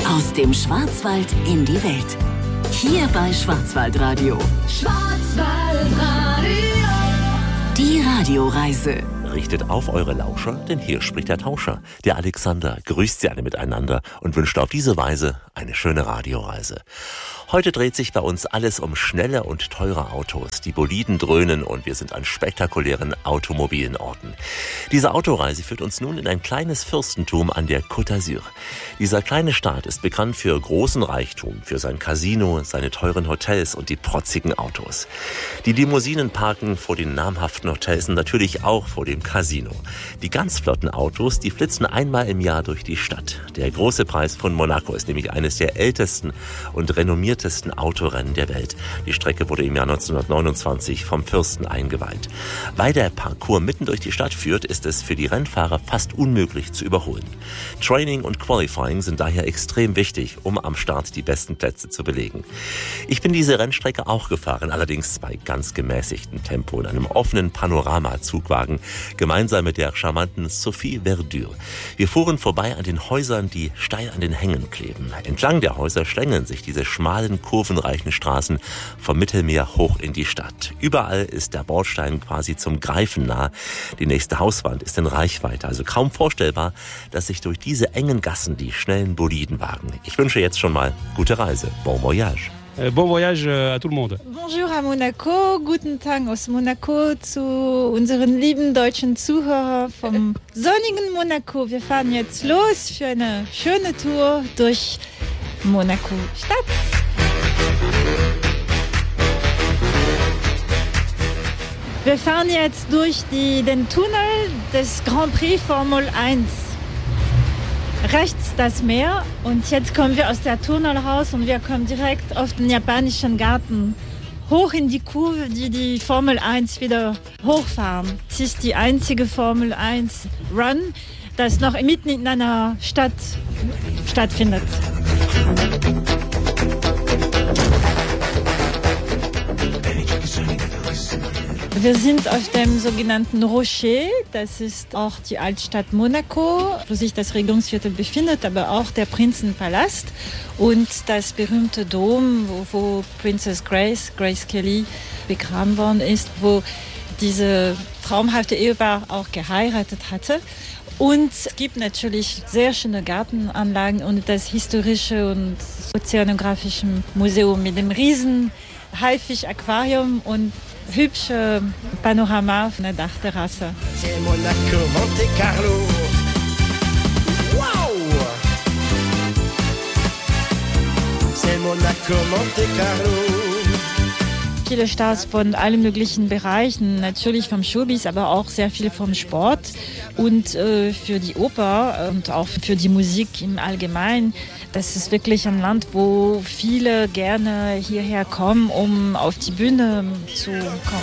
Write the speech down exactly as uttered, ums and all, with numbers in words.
Aus dem Schwarzwald in die Welt. Hier bei Schwarzwaldradio. Schwarzwaldradio. Die Radioreise. Richtet auf eure Lauscher, denn hier spricht der Tauscher. Der Alexander grüßt sie alle miteinander und wünscht auf diese Weise eine schöne Radioreise. Heute dreht sich bei uns alles um schnelle und teure Autos. Die Boliden dröhnen und wir sind an spektakulären automobilen Orten. Diese Autoreise führt uns nun in ein kleines Fürstentum an der Côte d'Azur. Dieser kleine Staat ist bekannt für großen Reichtum, für sein Casino, seine teuren Hotels und die protzigen Autos. Die Limousinen parken vor den namhaften Hotels und natürlich auch vor dem Casino. Die ganz flotten Autos, die flitzen einmal im Jahr durch die Stadt. Der große Preis von Monaco ist nämlich eines der ältesten und renommiertesten Autorennen der Welt. Die Strecke wurde im Jahr neunzehnhundertneunundzwanzig vom Fürsten eingeweiht. Weil der Parcours mitten durch die Stadt führt, ist es für die Rennfahrer fast unmöglich zu überholen. Training und Qualifying sind daher extrem wichtig, um am Start die besten Plätze zu belegen. Ich bin diese Rennstrecke auch gefahren, allerdings bei ganz gemäßigtem Tempo in einem offenen Panoramazugwagen, gemeinsam mit der charmanten Sophie Verdure. Wir fuhren vorbei an den Häusern, die steil an den Hängen kleben. Entlang der Häuser schlängeln sich diese schmalen, kurvenreichen Straßen vom Mittelmeer hoch in die Stadt. Überall ist der Bordstein quasi zum Greifen nah. Die nächste Hauswand ist in Reichweite, also kaum vorstellbar, dass sich durch diese engen Gassen die schnellen Boliden wagen. Ich wünsche jetzt schon mal gute Reise. Bon voyage. Euh, bon voyage à tout le monde. Bonjour à Monaco, guten Tag aus Monaco zu unseren lieben deutschen Zuhörern vom sonnigen Monaco. Wir fahren jetzt los für eine schöne Tour durch Monaco Stadt. Wir fahren jetzt durch die, den Tunnel des Grand Prix Formel eins. Rechts das Meer und jetzt kommen wir aus der Tunnel raus und wir kommen direkt auf den japanischen Garten. Hoch in die Kurve, die die Formel eins wieder hochfahren. Es ist die einzige Formel eins Run, das noch mitten in einer Stadt stattfindet. Wir sind auf dem sogenannten Rocher, das ist auch die Altstadt Monaco, wo sich das Regierungsviertel befindet, aber auch der Prinzenpalast und das berühmte Dom, wo, wo Princess Grace, Grace Kelly begraben worden ist, wo diese traumhafte Ehepaar auch geheiratet hatte. Und es gibt natürlich sehr schöne Gartenanlagen und das historische und ozeanografische Museum mit dem riesen Haifisch-Aquarium und hübsche Panorama von der Dachterrasse. C'est Monaco, Monte Carlo. Wow! C'est Monaco, Monte Carlo. Viele Stars von allen möglichen Bereichen, natürlich vom Showbiz, aber auch sehr viel vom Sport und äh, für die Oper und auch für die Musik im Allgemeinen. Das ist wirklich ein Land, wo viele gerne hierher kommen, um auf die Bühne zu kommen.